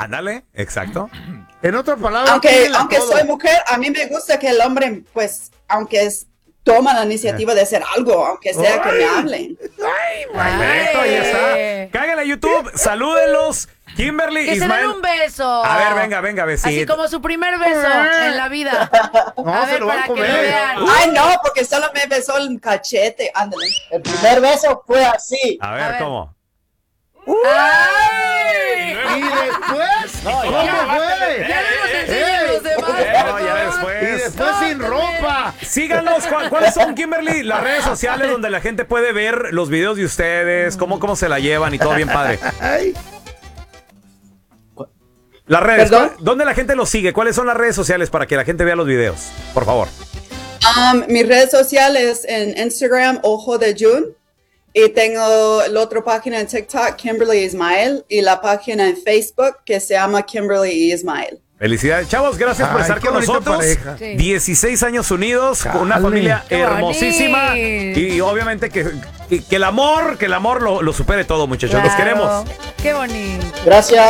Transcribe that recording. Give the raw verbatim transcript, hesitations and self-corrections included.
Ándale, exacto. En otras palabras, aunque, aunque soy mujer, a mí me gusta que el hombre, pues, aunque es, toma la iniciativa de hacer algo, aunque sea Ay. que me hablen. Ay, perfecto, ahí está. Cáiganle a YouTube, salúdenlos. Kimberly, Que se Ismael. den un beso. A ver, venga, venga, besito. Así como su primer beso en la vida. No, a se ver, lo van para a que lo comer. vean. Ay, no, porque solo me besó el cachete. Ándale. El primer beso fue así. A ver, A ver. ¿cómo? ¡Ay! Y después, ¿cómo fue? Ya no nos enseñan Ey. los demás. No, ya Y después. después sin ropa. Síganos. ¿Cuál- ¿Cuáles son, Kimberly, las redes sociales donde la gente puede ver los videos de ustedes? ¿Cómo, cómo se la llevan y todo bien padre? Ay. Las redes. ¿Perdón? ¿cuál- ¿Dónde la gente los sigue? ¿Cuáles son las redes sociales para que la gente vea los videos? Por favor. Um, mis redes sociales en Instagram, Ojo de June. Y tengo la otra página en TikTok, Kimberly Ismael. Y la página en Facebook que se llama Kimberly Ismael. Felicidades, chavos. Gracias por Ay, estar qué con bonita nosotros. pareja. Sí. dieciséis años unidos, con una Chale. familia Qué hermosísima. bonito. Y obviamente que, que, que el amor, que el amor lo, lo supere todo, muchachos. Los Claro. queremos. Qué bonito. Gracias.